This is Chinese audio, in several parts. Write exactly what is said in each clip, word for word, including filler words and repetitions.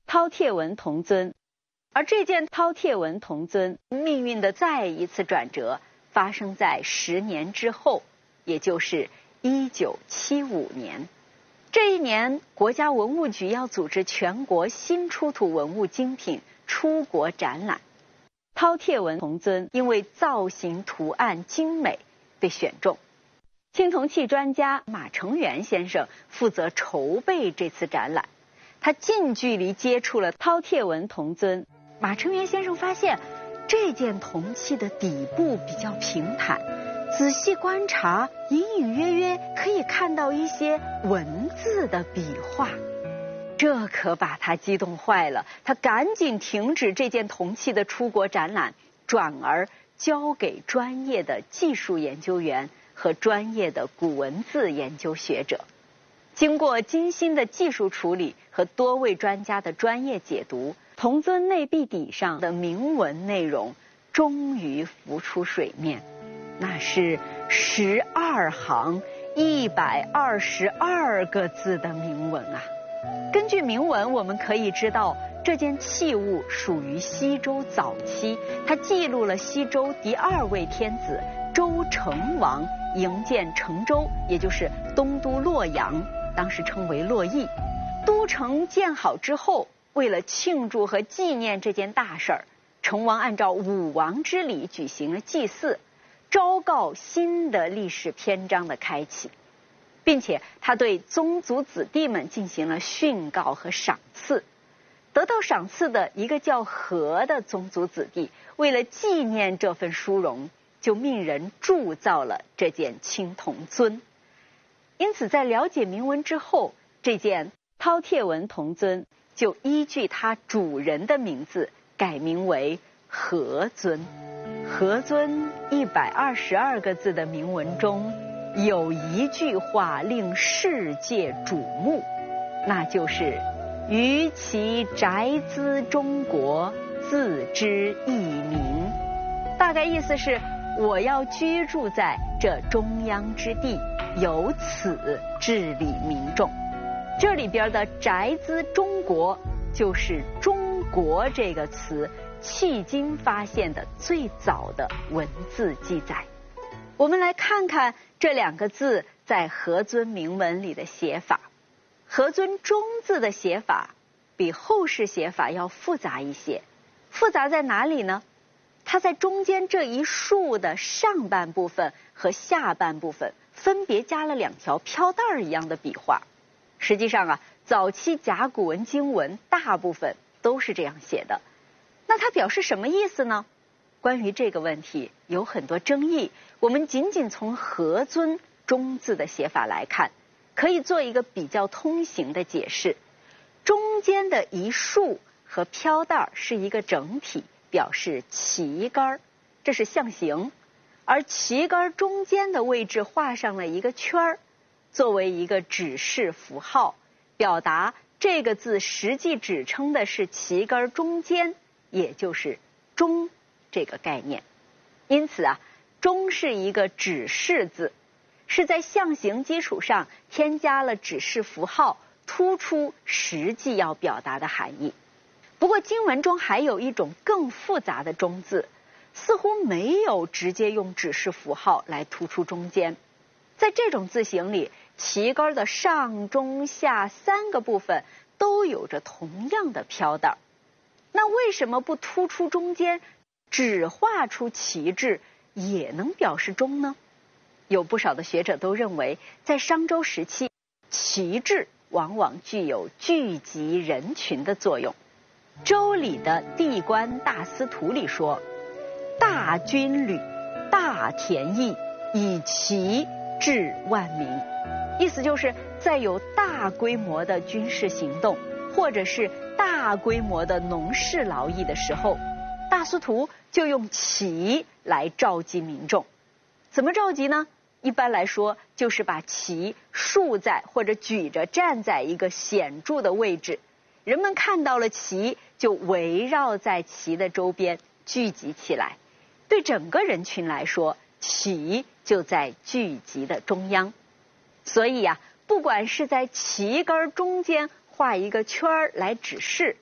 饕餮纹铜尊。而这件饕餮纹铜尊命运的再一次转折发生在十年之后，也就是一九七五年。这一年，国家文物局要组织全国新出土文物精品出国展览。饕餮纹铜尊因为造型图案精美被选中。青铜器专家马成元先生负责筹备这次展览，他近距离接触了饕餮纹铜尊。马成元先生发现，这件铜器的底部比较平坦，仔细观察，隐隐约约可以看到一些文字的笔画。这可把他激动坏了，他赶紧停止这件铜器的出国展览，转而交给专业的技术研究员和专业的古文字研究学者。经过精心的技术处理和多位专家的专业解读，铜尊内壁底上的铭文内容终于浮出水面。那是十二行一百二十二个字的铭文啊！根据铭文，我们可以知道这件器物属于西周早期，它记录了西周第二位天子周成王营建成周，也就是东都洛阳，当时称为洛邑。都城建好之后，为了庆祝和纪念这件大事儿，成王按照武王之礼举行了祭祀，昭告新的历史篇章的开启，并且他对宗族子弟们进行了训告和赏赐。得到赏赐的一个叫和的宗族子弟，为了纪念这份殊荣，就命人铸造了这件青铜尊。因此在了解铭文之后，这件饕餮纹铜尊就依据它主人的名字改名为和尊。和尊一百二十二个字的铭文中，有一句话令世界瞩目，那就是于其宅兹中国，自知义民。大概意思是，我要居住在这中央之地，由此治理民众。这里边的宅兹中国，就是中国这个词迄今发现的最早的文字记载。我们来看看这两个字在和尊铭文里的写法。和尊中字的写法比后世写法要复杂一些。复杂在哪里呢？它在中间这一竖的上半部分和下半部分分别加了两条飘带一样的笔画。实际上啊，早期甲骨文经文大部分都是这样写的。那它表示什么意思呢？关于这个问题有很多争议，我们仅仅从和尊中字的写法来看，可以做一个比较通行的解释。中间的一竖和飘带是一个整体，表示旗杆，这是象形。而旗杆中间的位置画上了一个圈儿，作为一个指示符号，表达这个字实际指称的是旗杆中间，也就是中这个概念。因此啊，中是一个指示字，是在象形基础上添加了指示符号，突出实际要表达的含义。不过经文中还有一种更复杂的中字，似乎没有直接用指示符号来突出中间。在这种字形里，旗杆的上中下三个部分都有着同样的飘带。那为什么不突出中间，只画出旗帜也能表示中呢？有不少的学者都认为，在商周时期，旗帜往往具有聚集人群的作用。周礼的地官大司徒里说，大军旅，大田邑，以旗治万民。意思就是在有大规模的军事行动，或者是大规模的农事劳役的时候，大司徒就用旗来召集民众。怎么召集呢？一般来说，就是把旗竖在或者举着站在一个显著的位置，人们看到了旗，就围绕在旗的周边聚集起来。对整个人群来说，旗就在聚集的中央。所以啊，不管是在旗杆中间画一个圈儿来指示，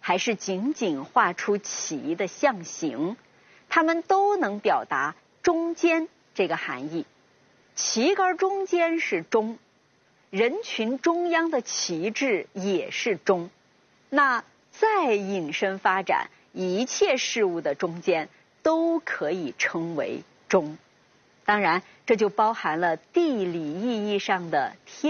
还是仅仅画出旗的象形，它们都能表达中间这个含义。旗杆中间是中，人群中央的旗帜也是中。那再引申发展，一切事物的中间都可以称为中。当然，这就包含了地理意义上的天